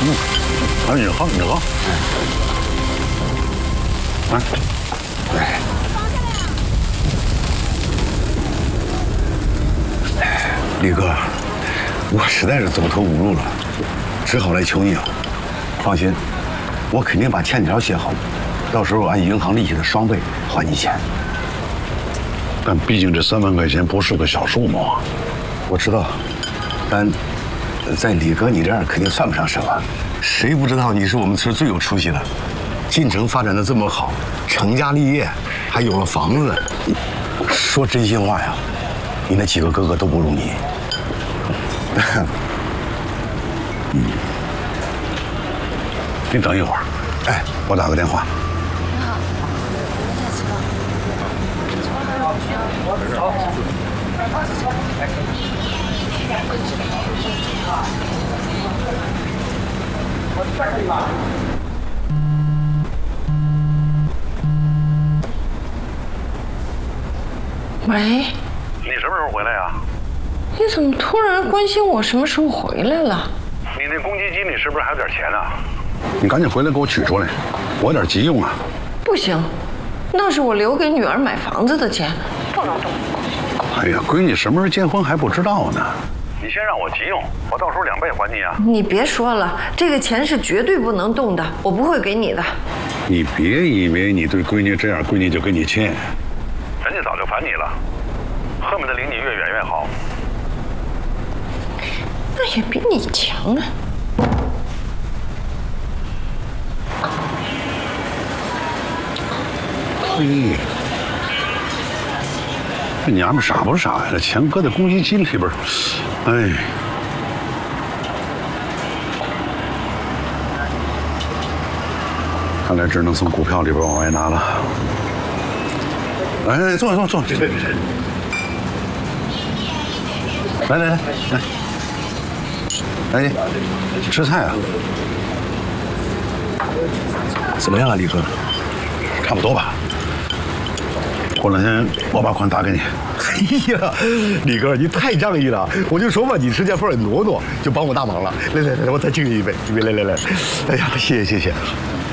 哎，你喝，你喝。哎，李哥，我实在是走投无路了，只好来求你了。放心，我肯定把欠条写好，到时候按银行利息的双倍还你钱。但毕竟这3万块钱不是个小数目啊。我知道，但在李哥你这儿肯定算不上什么。谁不知道你是我们村最有出息的？晋城发展的这么好，成家立业，还有了房子。说真心话呀，你那几个哥哥都不如你。你等一会儿，哎，我打个电话。 你好，我在吃饭。喂， 你什么时候回来呀？ 你怎么突然关心我什么时候回来了？ 你那公积金里是不是还有点钱呢？你赶紧回来给我取出来，我有点急用啊。 不行，那是我留给女儿买房子的钱，不能动。 哎呀，闺女什么时候结婚还不知道呢。你先让我急用，我到时候2倍还你啊。 你别说了，这个钱是绝对不能动的，我不会给你的。 你别以为你对闺女这样，闺女就给你欠。人家早就烦你了，恨不得离你越远越好。 那也比你强啊。 嘿，这娘们傻不傻呀？这钱搁在公积金里边，哎。看来只能从股票里边往外拿了。哎，坐，来，哎，吃菜啊？怎么样啊，李哥？差不多吧。过2天我把款打给你。 哎呀，李哥，你太仗义了！我就说嘛，你吃见份儿挪挪，就帮我大忙了。来，我再敬你一杯，来。哎呀，谢谢。